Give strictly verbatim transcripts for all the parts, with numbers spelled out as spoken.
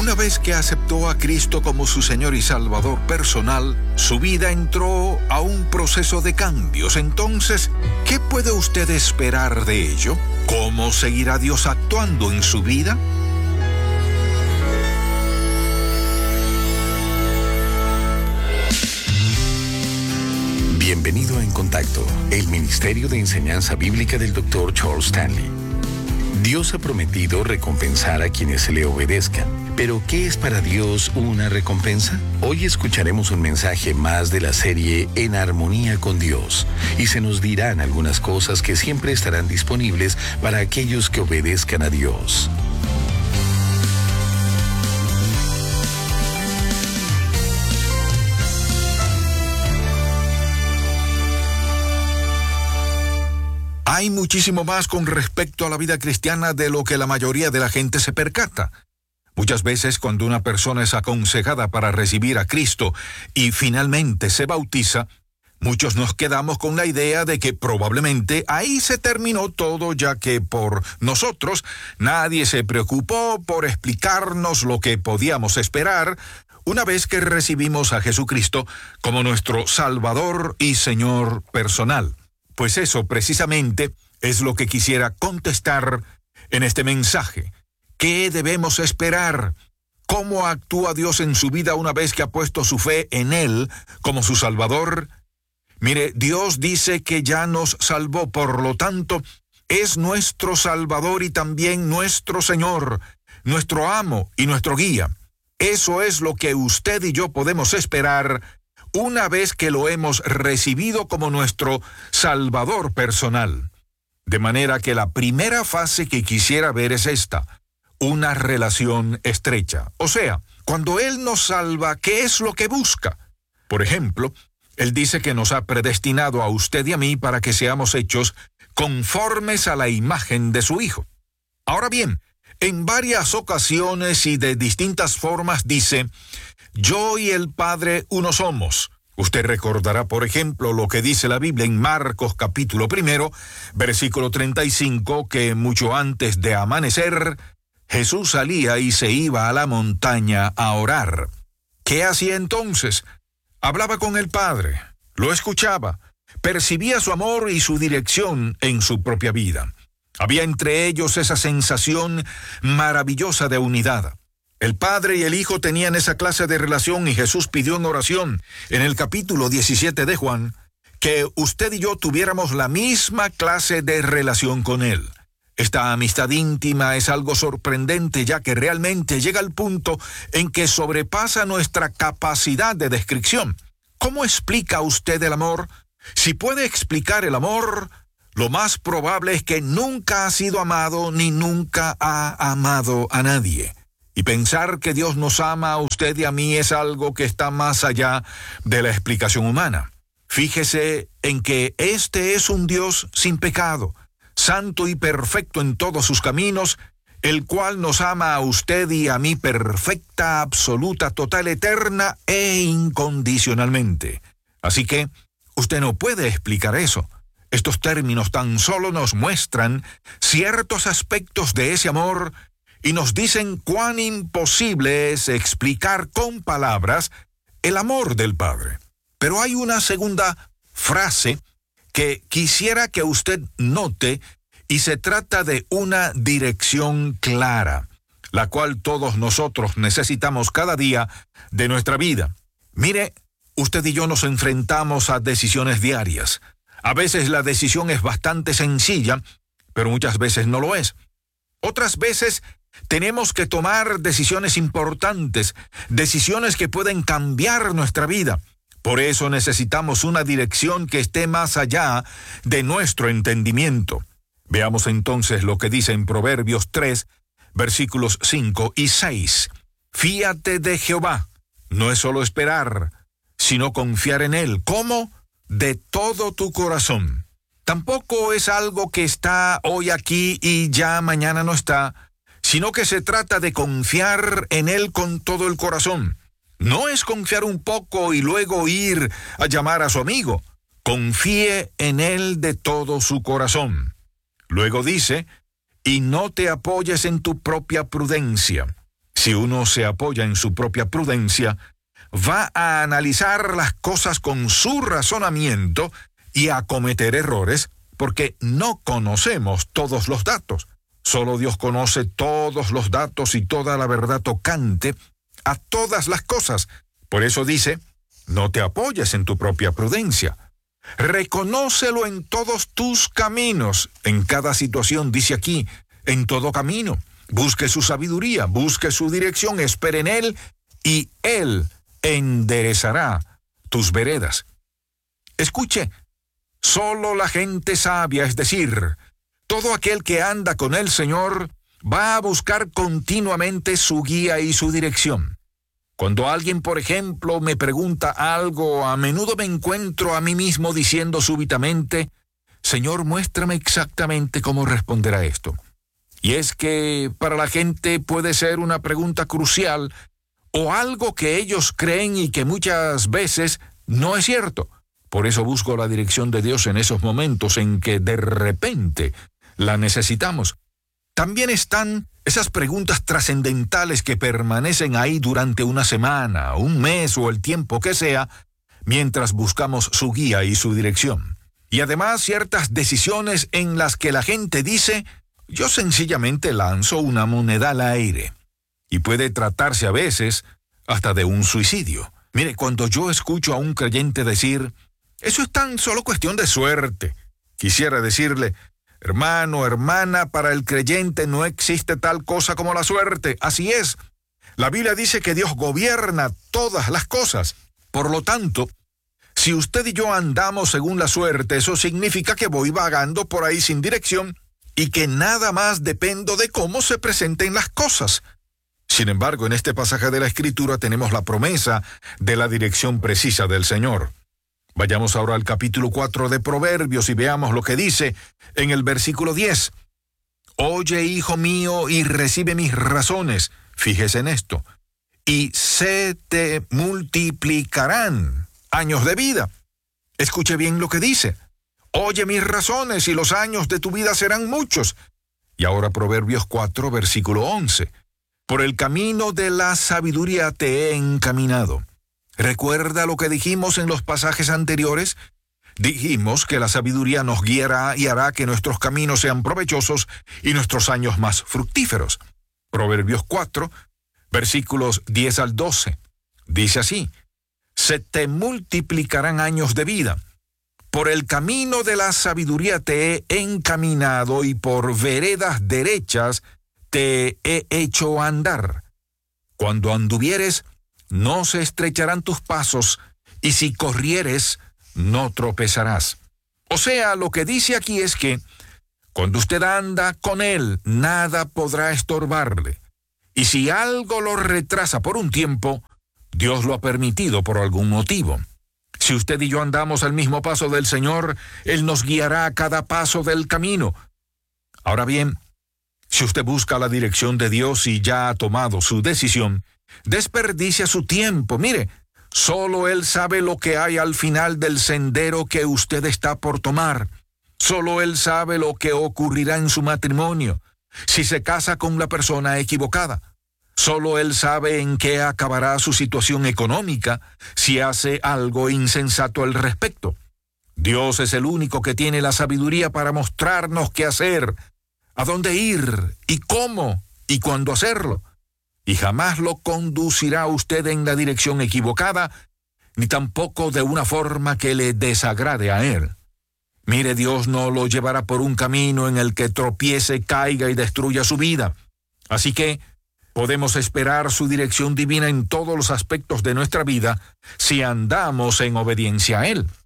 Una vez que aceptó a Cristo como su Señor y Salvador personal, su vida entró a un proceso de cambios. Entonces, ¿qué puede usted esperar de ello? ¿Cómo seguirá Dios actuando en su vida? Bienvenido a En Contacto, el Ministerio de Enseñanza Bíblica del doctor Charles Stanley. Dios ha prometido recompensar a quienes se le obedezcan. Pero, ¿qué es para Dios una recompensa? Hoy escucharemos un mensaje más de la serie En Armonía con Dios, y se nos dirán algunas cosas que siempre estarán disponibles para aquellos que obedezcan a Dios. Hay muchísimo más con respecto a la vida cristiana de lo que la mayoría de la gente se percata. Muchas veces cuando una persona es aconsejada para recibir a Cristo y finalmente se bautiza, muchos nos quedamos con la idea de que probablemente ahí se terminó todo, ya que por nosotros nadie se preocupó por explicarnos lo que podíamos esperar una vez que recibimos a Jesucristo como nuestro Salvador y Señor personal. Pues eso precisamente es lo que quisiera contestar en este mensaje. ¿Qué debemos esperar? ¿Cómo actúa Dios en su vida una vez que ha puesto su fe en Él como su Salvador? Mire, Dios dice que ya nos salvó, por lo tanto, es nuestro Salvador y también nuestro Señor, nuestro amo y nuestro guía. Eso es lo que usted y yo podemos esperar una vez que lo hemos recibido como nuestro Salvador personal. De manera que la primera fase que quisiera ver es esta: una relación estrecha. O sea, cuando Él nos salva, ¿qué es lo que busca? Por ejemplo, Él dice que nos ha predestinado a usted y a mí para que seamos hechos conformes a la imagen de su Hijo. Ahora bien, en varias ocasiones y de distintas formas dice: yo y el Padre uno somos. Usted recordará, por ejemplo, lo que dice la Biblia en Marcos capítulo primero, versículo treinta y cinco, que mucho antes de amanecer, Jesús salía y se iba a la montaña a orar. ¿Qué hacía entonces? Hablaba con el Padre, lo escuchaba, percibía su amor y su dirección en su propia vida. Había entre ellos esa sensación maravillosa de unidad. El Padre y el Hijo tenían esa clase de relación y Jesús pidió en oración en el capítulo diecisiete de Juan que usted y yo tuviéramos la misma clase de relación con Él. Esta amistad íntima es algo sorprendente, ya que realmente llega al punto en que sobrepasa nuestra capacidad de descripción. ¿Cómo explica usted el amor? Si puede explicar el amor, lo más probable es que nunca ha sido amado ni nunca ha amado a nadie. Y pensar que Dios nos ama a usted y a mí es algo que está más allá de la explicación humana. Fíjese en que este es un Dios sin pecado, santo y perfecto en todos sus caminos, el cual nos ama a usted y a mí perfecta, absoluta, total, eterna e incondicionalmente. Así que usted no puede explicar eso. Estos términos tan solo nos muestran ciertos aspectos de ese amor y nos dicen cuán imposible es explicar con palabras el amor del Padre. Pero hay una segunda frase que quisiera que usted note, y se trata de una dirección clara, la cual todos nosotros necesitamos cada día de nuestra vida. Mire, usted y yo nos enfrentamos a decisiones diarias. A veces la decisión es bastante sencilla, pero muchas veces no lo es. Otras veces tenemos que tomar decisiones importantes, decisiones que pueden cambiar nuestra vida. Por eso necesitamos una dirección que esté más allá de nuestro entendimiento. Veamos entonces lo que dice en Proverbios tres, versículos cinco y seis. Fíate de Jehová, no es solo esperar, sino confiar en Él. ¿Cómo? De todo tu corazón. Tampoco es algo que está hoy aquí y ya mañana no está, sino que se trata de confiar en Él con todo el corazón. No es confiar un poco y luego ir a llamar a su amigo. Confíe en Él de todo su corazón. Luego dice, y no te apoyes en tu propia prudencia, Si uno se apoya en su propia prudencia, va a analizar las cosas con su razonamiento y a cometer errores, porque no conocemos todos los datos. Solo Dios conoce todos los datos y toda la verdad tocante a todas las cosas. Por eso dice, no te apoyes en tu propia prudencia. Reconócelo en todos tus caminos. En cada situación, dice aquí, en todo camino. Busque su sabiduría, busque su dirección, espere en Él, y Él enderezará tus veredas. Escuche, solo la gente sabia, es decir, todo aquel que anda con el Señor, va a buscar continuamente su guía y su dirección. Cuando alguien, por ejemplo, me pregunta algo, a menudo me encuentro a mí mismo diciendo súbitamente, Señor, muéstrame exactamente cómo responder a esto. Y es que para la gente puede ser una pregunta crucial o algo que ellos creen y que muchas veces no es cierto. Por eso busco la dirección de Dios en esos momentos en que de repente la necesitamos. También están esas preguntas trascendentales que permanecen ahí durante una semana, un mes o el tiempo que sea, mientras buscamos su guía y su dirección. Y además ciertas decisiones en las que la gente dice, yo sencillamente lanzo una moneda al aire. Y puede tratarse a veces hasta de un suicidio. Mire, cuando yo escucho a un creyente decir, eso es tan solo cuestión de suerte, quisiera decirle, hermano, hermana, para el creyente no existe tal cosa como la suerte. Así es. La Biblia dice que Dios gobierna todas las cosas. Por lo tanto, si usted y yo andamos según la suerte, eso significa que voy vagando por ahí sin dirección y que nada más dependo de cómo se presenten las cosas. Sin embargo, en este pasaje de la Escritura tenemos la promesa de la dirección precisa del Señor. Vayamos ahora al capítulo cuatro de Proverbios y veamos lo que dice en el versículo diez. Oye, hijo mío, y recibe mis razones. Fíjese en esto. Y se te multiplicarán años de vida. Escuche bien lo que dice. Oye mis razones y los años de tu vida serán muchos. Y ahora Proverbios cuatro, versículo once. Por el camino de la sabiduría te he encaminado. ¿Recuerda lo que dijimos en los pasajes anteriores? Dijimos que la sabiduría nos guiará y hará que nuestros caminos sean provechosos y nuestros años más fructíferos. Proverbios cuatro, versículos diez al doce. Dice así, se te multiplicarán años de vida. Por el camino de la sabiduría te he encaminado y por veredas derechas te he hecho andar. Cuando anduvieres, no se estrecharán tus pasos, y si corrieres, no tropezarás. O sea, lo que dice aquí es que, cuando usted anda con Él, nada podrá estorbarle. Y si algo lo retrasa por un tiempo, Dios lo ha permitido por algún motivo. Si usted y yo andamos al mismo paso del Señor, Él nos guiará a cada paso del camino. Ahora bien, si usted busca la dirección de Dios y ya ha tomado su decisión, desperdicia su tiempo. Mire, solo Él sabe lo que hay al final del sendero que usted está por tomar. Solo Él sabe lo que ocurrirá en su matrimonio, si se casa con la persona equivocada. Solo Él sabe en qué acabará su situación económica si hace algo insensato al respecto. Dios es el único que tiene la sabiduría para mostrarnos qué hacer, a dónde ir, y cómo, y cuándo hacerlo. Y jamás lo conducirá usted en la dirección equivocada, ni tampoco de una forma que le desagrade a Él. Mire, Dios no lo llevará por un camino en el que tropiece, caiga y destruya su vida. Así que podemos esperar su dirección divina en todos los aspectos de nuestra vida si andamos en obediencia a Él.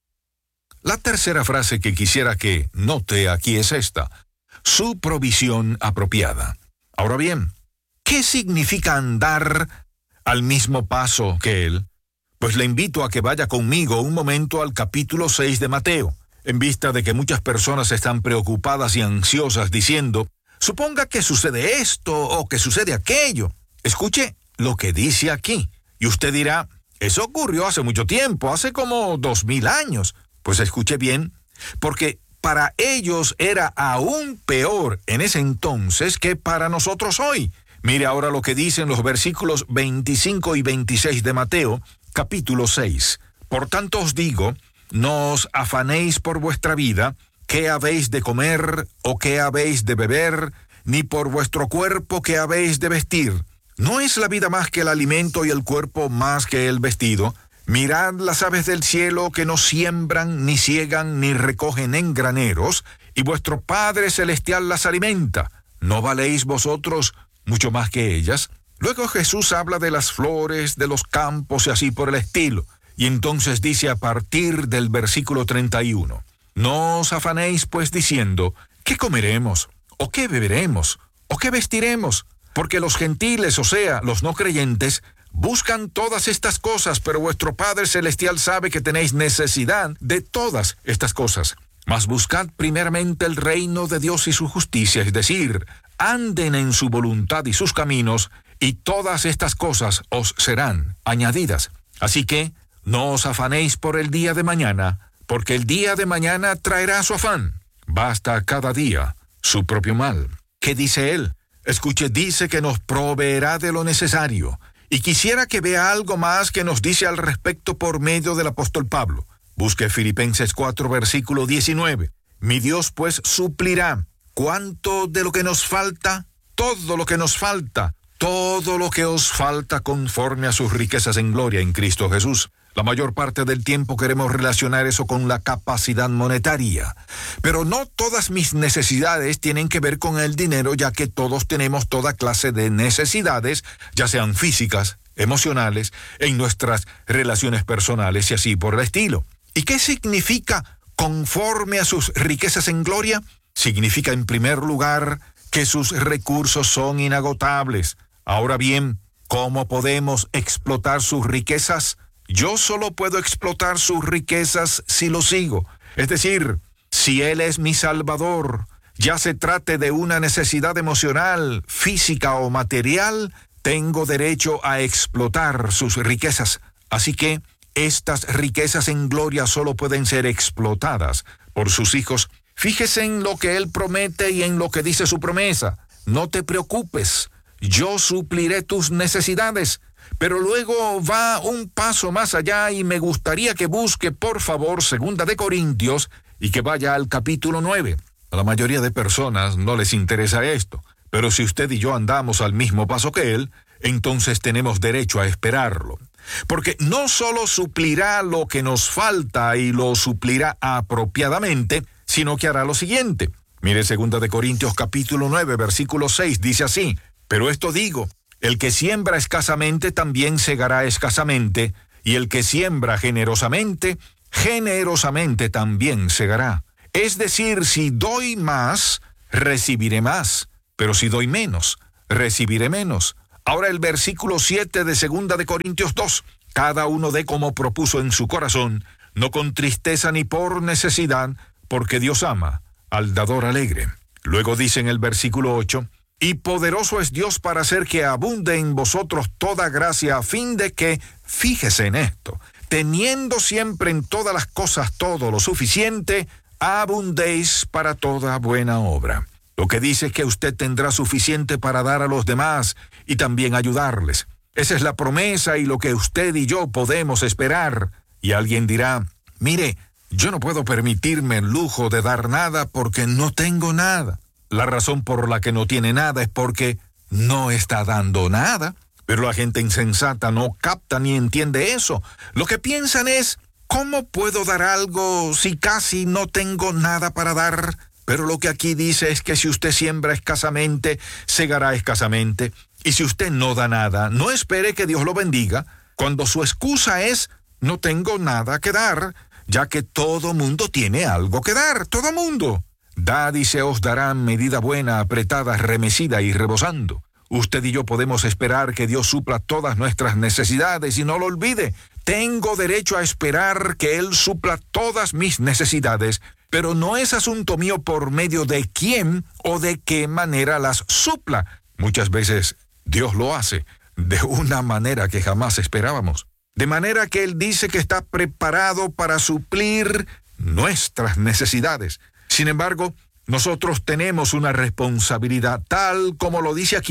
La tercera frase que quisiera que note aquí es esta: su provisión apropiada. Ahora bien, ¿qué significa andar al mismo paso que Él? Pues le invito a que vaya conmigo un momento al capítulo seis de Mateo, en vista de que muchas personas están preocupadas y ansiosas diciendo, suponga que sucede esto o que sucede aquello. Escuche lo que dice aquí, y usted dirá, eso ocurrió hace mucho tiempo, hace como dos mil años. Pues escuche bien, porque para ellos era aún peor en ese entonces que para nosotros hoy. Mire ahora lo que dicen los versículos veinticinco y veintiséis de Mateo, capítulo seis. Por tanto os digo, no os afanéis por vuestra vida, qué habéis de comer o qué habéis de beber, ni por vuestro cuerpo qué habéis de vestir. ¿No es la vida más que el alimento y el cuerpo más que el vestido? Mirad las aves del cielo que no siembran, ni siegan, ni recogen en graneros, y vuestro Padre Celestial las alimenta. ¿No valéis vosotros mucho más que ellas? Luego Jesús habla de las flores, de los campos y así por el estilo. Y entonces dice a partir del versículo treinta y uno, no os afanéis pues diciendo, ¿qué comeremos? ¿O qué beberemos? ¿O qué vestiremos? Porque los gentiles, o sea, los no creyentes, buscan todas estas cosas, pero vuestro Padre Celestial sabe que tenéis necesidad de todas estas cosas. Mas buscad primeramente el reino de Dios y su justicia, es decir, anden en su voluntad y sus caminos, y todas estas cosas os serán añadidas. Así que, no os afanéis por el día de mañana, porque el día de mañana traerá su afán. Basta cada día su propio mal. ¿Qué dice él? Escuche, dice que nos proveerá de lo necesario. Y quisiera que vea algo más que nos dice al respecto por medio del apóstol Pablo. Busque Filipenses cuatro, versículo diecinueve. Mi Dios pues suplirá. ¿Cuánto de lo que nos falta? Todo lo que nos falta. Todo lo que os falta conforme a sus riquezas en gloria en Cristo Jesús. La mayor parte del tiempo queremos relacionar eso con la capacidad monetaria. Pero no todas mis necesidades tienen que ver con el dinero, ya que todos tenemos toda clase de necesidades, ya sean físicas, emocionales, en nuestras relaciones personales y así por el estilo. ¿Y qué significa conforme a sus riquezas en gloria? Significa en primer lugar que sus recursos son inagotables. Ahora bien, ¿cómo podemos explotar sus riquezas? Yo solo puedo explotar sus riquezas si lo sigo. Es decir, si Él es mi Salvador, ya se trate de una necesidad emocional, física o material, tengo derecho a explotar sus riquezas. Así que estas riquezas en gloria solo pueden ser explotadas por sus hijos. Fíjese en lo que Él promete y en lo que dice su promesa. No te preocupes, yo supliré tus necesidades. Pero luego va un paso más allá y me gustaría que busque, por favor, Segunda de Corintios y que vaya al capítulo nueve. A la mayoría de personas no les interesa esto, pero si usted y yo andamos al mismo paso que él, entonces tenemos derecho a esperarlo. Porque no solo suplirá lo que nos falta y lo suplirá apropiadamente, sino que hará lo siguiente. Mire Segunda de Corintios capítulo nueve, versículo seis, dice así, pero esto digo, el que siembra escasamente también segará escasamente, y el que siembra generosamente, generosamente también segará. Es decir, si doy más, recibiré más, pero si doy menos, recibiré menos. Ahora el versículo siete de Segunda de Corintios dos, cada uno dé como propuso en su corazón, no con tristeza ni por necesidad, porque Dios ama al dador alegre. Luego dice en el versículo ocho, y poderoso es Dios para hacer que abunde en vosotros toda gracia, a fin de que, fíjese en esto, teniendo siempre en todas las cosas todo lo suficiente, abundéis para toda buena obra. Lo que dice es que usted tendrá suficiente para dar a los demás y también ayudarles. Esa es la promesa y lo que usted y yo podemos esperar. Y alguien dirá, mire, yo no puedo permitirme el lujo de dar nada porque no tengo nada. La razón por la que no tiene nada es porque no está dando nada. Pero la gente insensata no capta ni entiende eso. Lo que piensan es, ¿cómo puedo dar algo si casi no tengo nada para dar? Pero lo que aquí dice es que si usted siembra escasamente, segará escasamente. Y si usted no da nada, no espere que Dios lo bendiga, cuando su excusa es, no tengo nada que dar, ya que todo mundo tiene algo que dar, todo mundo. Dad y se os dará medida buena, apretada, remecida y rebosando. Usted y yo podemos esperar que Dios supla todas nuestras necesidades y no lo olvide. Tengo derecho a esperar que Él supla todas mis necesidades, pero no es asunto mío por medio de quién o de qué manera las supla. Muchas veces Dios lo hace de una manera que jamás esperábamos. De manera que Él dice que está preparado para suplir nuestras necesidades. Sin embargo, nosotros tenemos una responsabilidad, tal como lo dice aquí,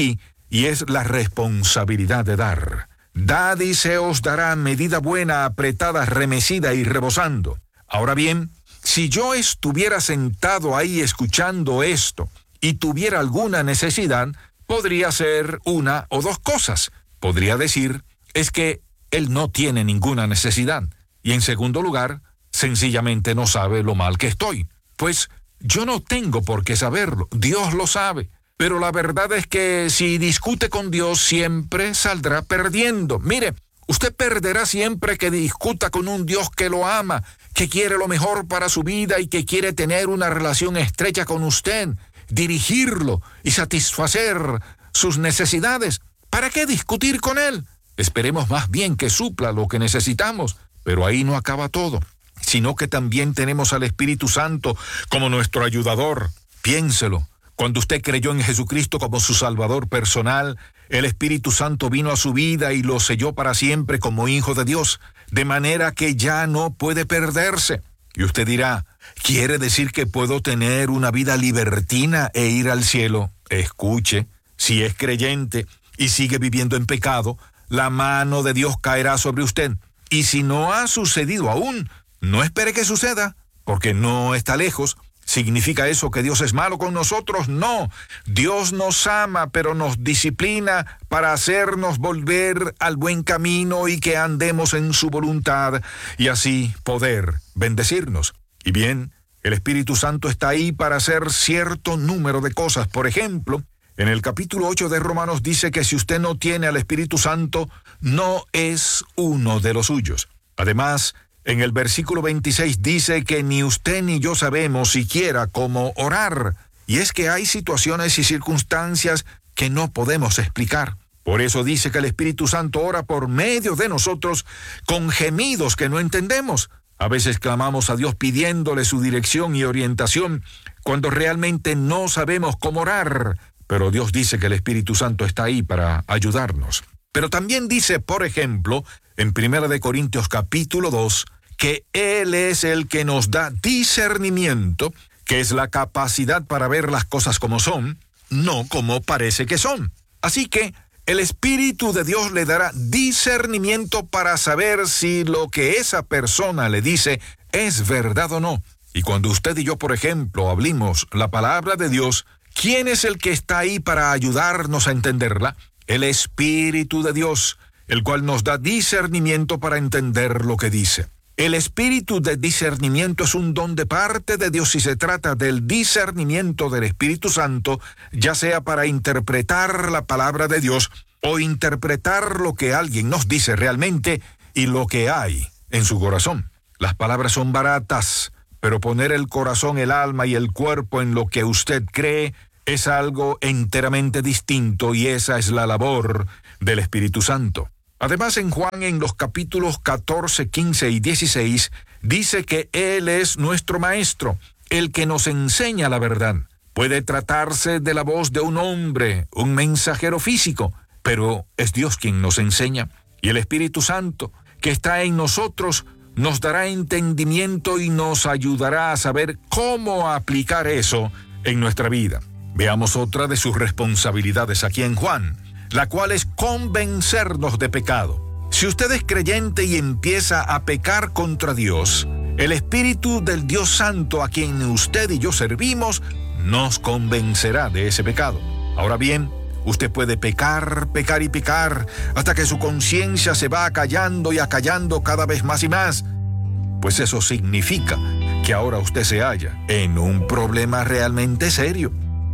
y es la responsabilidad de dar. Dad y se os dará medida buena, apretada, remecida y rebosando. Ahora bien, si yo estuviera sentado ahí escuchando esto y tuviera alguna necesidad, podría ser una o dos cosas. Podría decir, es que él no tiene ninguna necesidad. Y en segundo lugar, sencillamente no sabe lo mal que estoy. Pues yo no tengo por qué saberlo, Dios lo sabe. Pero la verdad es que si discute con Dios, siempre saldrá perdiendo. Mire, usted perderá siempre que discuta con un Dios que lo ama, que quiere lo mejor para su vida y que quiere tener una relación estrecha con usted, dirigirlo y satisfacer sus necesidades. ¿Para qué discutir con Él? Esperemos más bien que supla lo que necesitamos. Pero ahí no acaba todo, sino que también tenemos al Espíritu Santo como nuestro ayudador. Piénselo. Cuando usted creyó en Jesucristo como su Salvador personal, el Espíritu Santo vino a su vida y lo selló para siempre como hijo de Dios, de manera que ya no puede perderse. Y usted dirá, ¿quiere decir que puedo tener una vida libertina e ir al cielo? Escuche, si es creyente y sigue viviendo en pecado, la mano de Dios caerá sobre usted. Y si no ha sucedido aún, no espere que suceda, porque no está lejos. ¿Significa eso que Dios es malo con nosotros? No. Dios nos ama, pero nos disciplina para hacernos volver al buen camino y que andemos en su voluntad y así poder bendecirnos. Y bien, el Espíritu Santo está ahí para hacer cierto número de cosas. Por ejemplo, en el capítulo ocho de Romanos dice que si usted no tiene al Espíritu Santo, no es uno de los suyos. Además, en el versículo veintiséis dice que ni usted ni yo sabemos siquiera cómo orar. Y es que hay situaciones y circunstancias que no podemos explicar. Por eso dice que el Espíritu Santo ora por medio de nosotros con gemidos que no entendemos. A veces clamamos a Dios pidiéndole su dirección y orientación cuando realmente no sabemos cómo orar. Pero Dios dice que el Espíritu Santo está ahí para ayudarnos. Pero también dice, por ejemplo, en Primera de Corintios capítulo dos, que Él es el que nos da discernimiento, que es la capacidad para ver las cosas como son, no como parece que son. Así que el Espíritu de Dios le dará discernimiento para saber si lo que esa persona le dice es verdad o no. Y cuando usted y yo, por ejemplo, hablemos la palabra de Dios, ¿quién es el que está ahí para ayudarnos a entenderla? El Espíritu de Dios, el cual nos da discernimiento para entender lo que dice. El espíritu de discernimiento es un don de parte de Dios si se trata del discernimiento del Espíritu Santo, ya sea para interpretar la palabra de Dios o interpretar lo que alguien nos dice realmente y lo que hay en su corazón. Las palabras son baratas, pero poner el corazón, el alma y el cuerpo en lo que usted cree es algo enteramente distinto y esa es la labor del Espíritu Santo. Además, en Juan, en los capítulos catorce, quince y dieciséis, dice que Él es nuestro Maestro, el que nos enseña la verdad. Puede tratarse de la voz de un hombre, un mensajero físico, pero es Dios quien nos enseña. Y el Espíritu Santo, que está en nosotros, nos dará entendimiento y nos ayudará a saber cómo aplicar eso en nuestra vida. Veamos otra de sus responsabilidades aquí en Juan, la cual es convencernos de pecado. Si usted es creyente y empieza a pecar contra Dios, el Espíritu del Dios Santo a quien usted y yo servimos nos convencerá de ese pecado. Ahora bien, usted puede pecar, pecar y pecar hasta que su conciencia se va acallando y acallando cada vez más y más. Pues eso significa que ahora usted se halla en un problema realmente serio.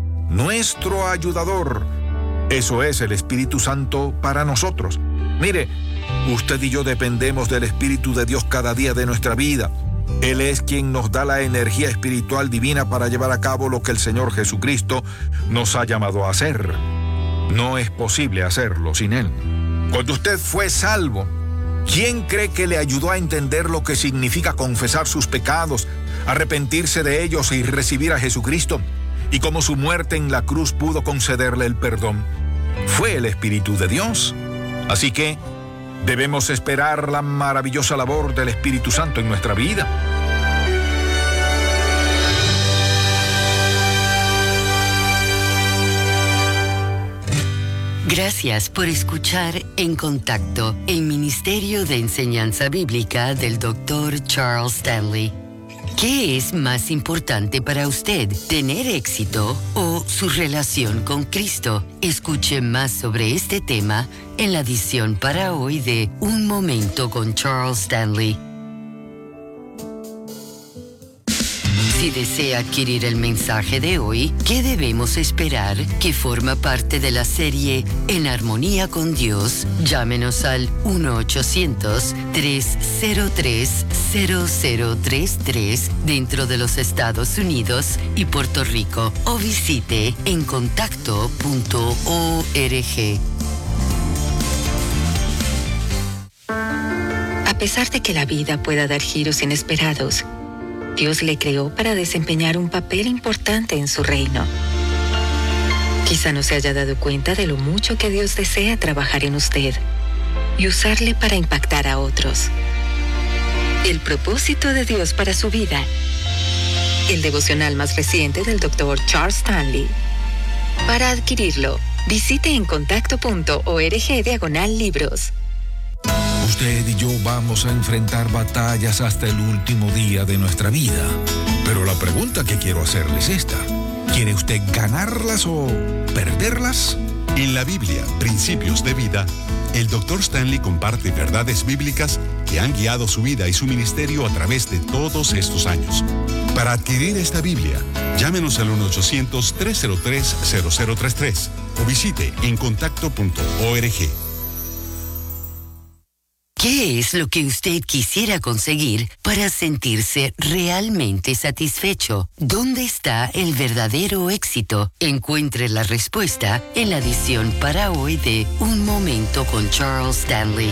Nuestro ayudador, eso es el Espíritu Santo para nosotros. Mire, usted y yo dependemos del Espíritu de Dios cada día de nuestra vida. Él es quien nos da la energía espiritual divina para llevar a cabo lo que el Señor Jesucristo nos ha llamado a hacer. No es posible hacerlo sin Él. Cuando usted fue salvo, ¿quién cree que le ayudó a entender lo que significa confesar sus pecados, arrepentirse de ellos y recibir a Jesucristo? Y cómo su muerte en la cruz pudo concederle el perdón. Fue el Espíritu de Dios. Así que debemos esperar la maravillosa labor del Espíritu Santo en nuestra vida. Gracias por escuchar En Contacto, el Ministerio de Enseñanza Bíblica del doctor Charles Stanley. ¿Qué es más importante para usted, tener éxito o su relación con Cristo? Escuche más sobre este tema en la edición para hoy de Un Momento con Charles Stanley. Si desea adquirir el mensaje de hoy, ¿qué debemos esperar? Que forma parte de la serie En Armonía con Dios. Llámenos al uno ochocientos, tres cero tres, cero cero tres tres dentro de los Estados Unidos y Puerto Rico o visite en contacto punto org. A pesar de que la vida pueda dar giros inesperados, Dios le creó para desempeñar un papel importante en su reino. Quizá no se haya dado cuenta de lo mucho que Dios desea trabajar en usted y usarle para impactar a otros. El propósito de Dios para su vida. El devocional más reciente del doctor Charles Stanley. Para adquirirlo, visite en contacto punto org diagonal libros. Usted y yo vamos a enfrentar batallas hasta el último día de nuestra vida. Pero la pregunta que quiero hacerle es esta. ¿Quiere usted ganarlas o perderlas? En la Biblia, Principios de Vida, el doctor Stanley comparte verdades bíblicas que han guiado su vida y su ministerio a través de todos estos años. Para adquirir esta Biblia, llámenos al uno ochocientos, tres cero tres, cero cero tres tres o visite en contacto punto org. ¿Qué es lo que usted quisiera conseguir para sentirse realmente satisfecho? ¿Dónde está el verdadero éxito? Encuentre la respuesta en la edición para hoy de Un Momento con Charles Stanley.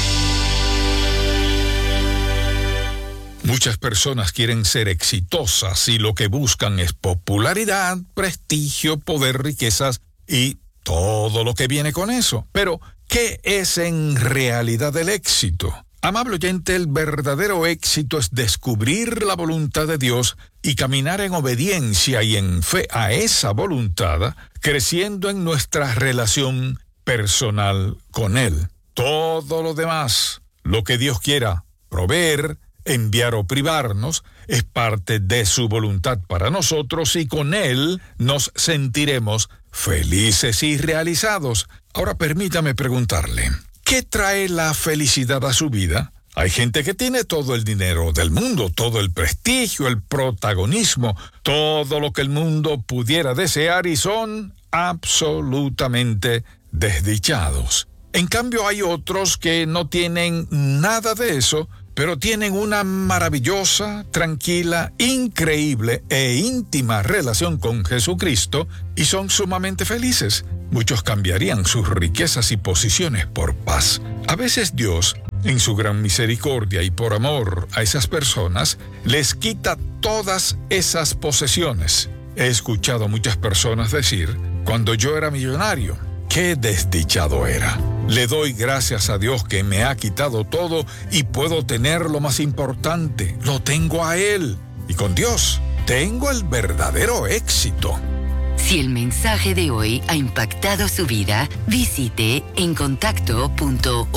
Muchas personas quieren ser exitosas y lo que buscan es popularidad, prestigio, poder, riquezas y todo lo que viene con eso. Pero, ¿qué es en realidad el éxito? Amable oyente, el verdadero éxito es descubrir la voluntad de Dios y caminar en obediencia y en fe a esa voluntad, creciendo en nuestra relación personal con Él. Todo lo demás, lo que Dios quiera proveer, enviar o privarnos, es parte de su voluntad para nosotros y con Él nos sentiremos felices y realizados. Ahora permítame preguntarle, ¿qué trae la felicidad a su vida? Hay gente que tiene todo el dinero del mundo, todo el prestigio, el protagonismo, todo lo que el mundo pudiera desear y son absolutamente desdichados. En cambio hay otros que no tienen nada de eso, pero tienen una maravillosa, tranquila, increíble e íntima relación con Jesucristo y son sumamente felices. Muchos cambiarían sus riquezas y posiciones por paz. A veces Dios, en su gran misericordia y por amor a esas personas, les quita todas esas posesiones. He escuchado a muchas personas decir, cuando yo era millonario, qué desdichado era. Le doy gracias a Dios que me ha quitado todo y puedo tener lo más importante. Lo tengo a Él. Y con Dios tengo el verdadero éxito. Si el mensaje de hoy ha impactado su vida, visite en contacto punto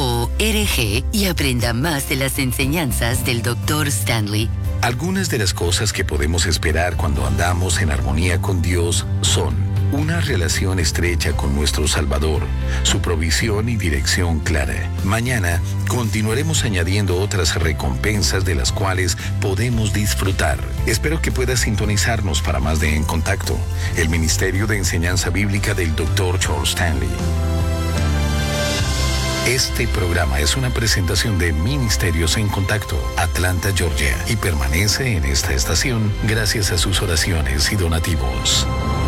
org y aprenda más de las enseñanzas del doctor Stanley. Algunas de las cosas que podemos esperar cuando andamos en armonía con Dios son una relación estrecha con nuestro Salvador, su provisión y dirección clara. Mañana continuaremos añadiendo otras recompensas de las cuales podemos disfrutar. Espero que puedas sintonizarnos para más de En Contacto, el Ministerio de Enseñanza Bíblica del doctor Charles Stanley. Este programa es una presentación de Ministerios en Contacto, Atlanta, Georgia, y permanece en esta estación gracias a sus oraciones y donativos.